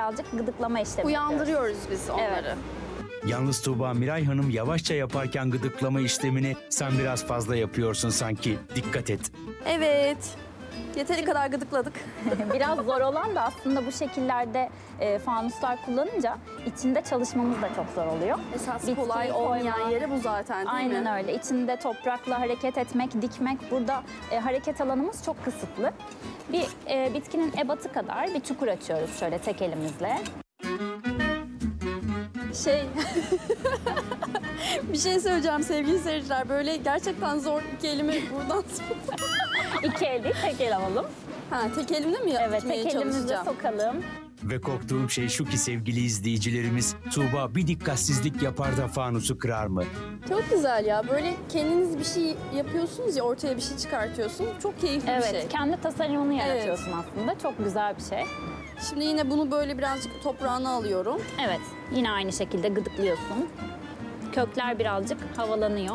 birazcık gıdıklama işlemi yapıyoruz. Uyandırıyoruz biz onları. Evet. Yalnız Tuğba, Miray Hanım yavaşça yaparken gıdıklama işlemini sen biraz fazla yapıyorsun sanki. Dikkat et. Evet. Yeteri kadar gıdıkladık. Biraz zor olan da aslında bu şekillerde fanuslar kullanınca içinde çalışmamız da çok zor oluyor. Esas Bitkiyi kolay olmayan koymak. yeri bu zaten değil mi? Aynen öyle. İçinde toprakla hareket etmek, dikmek. Burada hareket alanımız çok kısıtlı. Bir bitkinin ebatı kadar bir çukur açıyoruz şöyle tek elimizle. Bir şey söyleyeceğim sevgili seyirciler. Böyle gerçekten zor iki elimi buradan... İki el değil, tek el alalım. Tek elimle mi Evet, yapmaya tek elimizle çalışacağım? sokalım. Ve korktuğum şey şu ki sevgili izleyicilerimiz, Tuğba bir dikkatsizlik yapar da fanusu kırar mı? Çok güzel ya. Böyle kendiniz bir şey yapıyorsunuz ya, ortaya bir şey çıkartıyorsun. Çok keyifli bir Evet, şey. kendi tasarımını yaratıyorsun aslında. Çok güzel bir şey. Şimdi yine bunu böyle birazcık toprağına alıyorum. Evet, yine aynı şekilde gıdıklıyorsun. Kökler birazcık havalanıyor.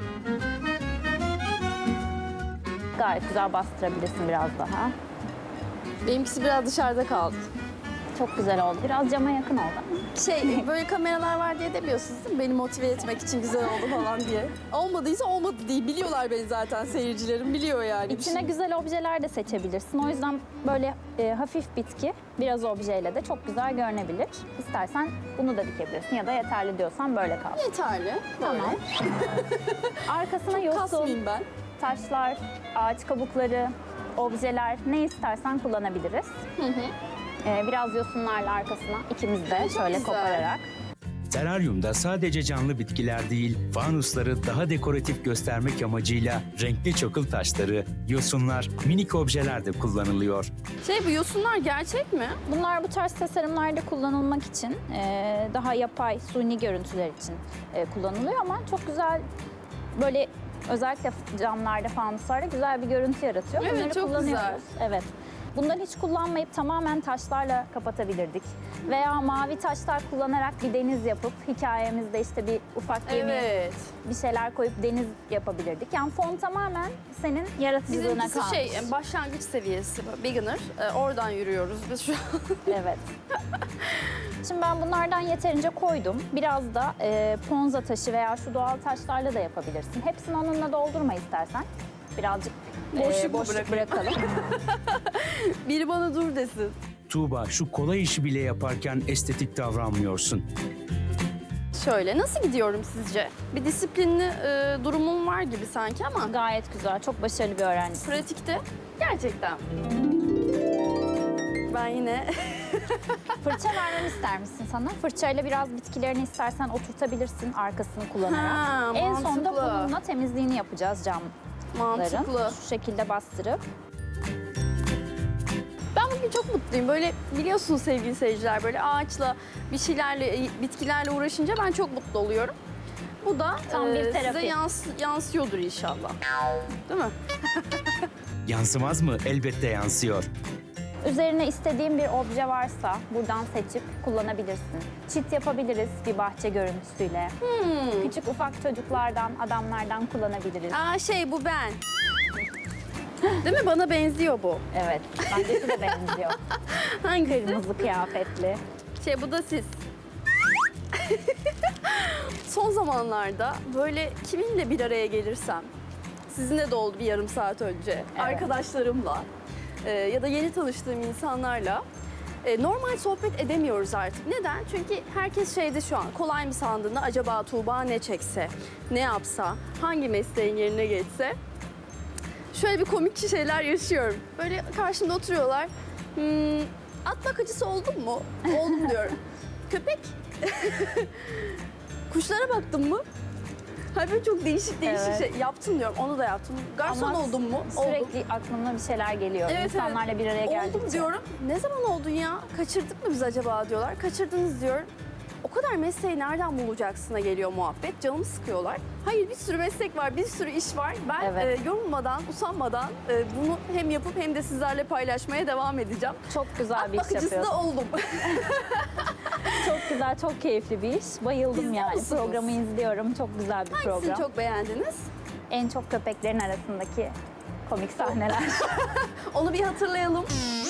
Gayet güzel bastırabilirsin biraz daha. Benimkisi biraz dışarıda kaldı. Çok güzel oldu. Biraz cama yakın oldu. Böyle kameralar var diye demiyorsunuz değil mi? Beni motive etmek için güzel oldu falan diye. Olmadıysa olmadı diye biliyorlar beni zaten, seyircilerim biliyor yani. İçine güzel objeler de seçebilirsin. O yüzden böyle hafif bitki, biraz objeyle de çok güzel görünebilir. İstersen bunu da dikebilirsin ya da yeterli diyorsan böyle kal. Yeterli. Tamam. Arkasına yosun, Kasmayayım ben. taşlar, ağaç kabukları, objeler ne istersen kullanabiliriz. Biraz yosunlarla arkasına ikimiz de şöyle güzel. kopararak. Teraryumda sadece canlı bitkiler değil, fanusları daha dekoratif göstermek amacıyla renkli çakıl taşları, yosunlar, minik objeler de kullanılıyor. Bu yosunlar gerçek mi? Bunlar bu tarz tasarımlarda kullanılmak için daha yapay, suni görüntüler için kullanılıyor ama çok güzel böyle özellikle camlarda, fanuslarda güzel bir görüntü yaratıyor. Evet, Bunları çok kullanıyoruz. Evet. Bunları hiç kullanmayıp tamamen taşlarla kapatabilirdik. Veya mavi taşlar kullanarak bir deniz yapıp hikayemizde işte bir ufak gemi, Evet. bir şeyler koyup deniz yapabilirdik. Yani fon tamamen senin yaratıcılığına Bizimkisi kalmış. başlangıç seviyesi, beginner. Oradan yürüyoruz biz şu an. Evet. Şimdi ben bunlardan yeterince koydum. Biraz da ponza taşı veya şu doğal taşlarla da yapabilirsin. Hepsini onunla doldurma istersen. Birazcık boşluk bırakalım. Biri bana dur desin. Tuğba, şu kolay işi bile yaparken estetik davranmıyorsun. Şöyle, nasıl gidiyorum sizce? Bir disiplinli durumum var gibi sanki ama Gayet güzel, çok başarılı bir öğrencisin. pratikte gerçekten. Ben yine Fırça vermemi ister misin sana? Fırçayla biraz bitkilerini istersen oturtabilirsin arkasını kullanarak. Ha, En sonunda mantıklı. bununla temizliğini yapacağız camların. mantıklı. Şu şekilde bastırıp. Ben bugün çok mutluyum. Böyle biliyorsunuz sevgili seyirciler, böyle ağaçla, bir şeylerle, bitkilerle uğraşınca ben çok mutlu oluyorum. Bu da Tam bir size terapi. yansıyordur inşallah. Değil mi? Yansımaz mı? Elbette yansıyor. Üzerine istediğin bir obje varsa buradan seçip kullanabilirsin. Çit yapabiliriz bir bahçe görüntüsüyle. Küçük ufak çocuklardan, adamlardan kullanabiliriz. Bu ben. Değil mi? Bana benziyor bu. Evet, bence de benziyor. Hangisi? Kırmızı kıyafetli. Bu da siz. Son zamanlarda böyle kiminle bir araya gelirsem, sizinle de oldu bir yarım saat önce, arkadaşlarımla ya da yeni tanıştığım insanlarla normal sohbet edemiyoruz artık. Neden? Çünkü herkes şu an, kolay mı sandığında acaba Tuğba ne çekse, ne yapsa, hangi mesleğin yerine geçse. Şöyle bir komik şeyler yaşıyorum. Böyle karşımda oturuyorlar. At bakıcısı oldun mu? Oldum diyorum. Köpek? Kuşlara baktın mı? Böyle çok değişik Evet. şey yaptım diyorum. Onu da yaptım. Garson Ama oldun mu? Sürekli aklına bir şeyler geliyor. Evet, İnsanlarla bir araya geldikçe. Oldum diyorum. Ne zaman oldun ya? Kaçırdık mı biz acaba diyorlar. Kaçırdınız diyorum. O kadar mesleği nereden bulacaksına geliyor muhabbet. Canımı sıkıyorlar. Hayır, bir sürü meslek var, bir sürü iş var. Ben yorulmadan, usanmadan bunu hem yapıp hem de sizlerle paylaşmaya devam edeceğim. Çok güzel bir iş Bakıcısı yapıyorsun. da oldum. Çok güzel, çok keyifli bir iş. Bayıldım İzliyor yani. musunuz? Programı izliyorum. Çok güzel bir Hangisini program. çok beğendiniz? En çok köpeklerin arasındaki komik sahneler. Onu bir hatırlayalım.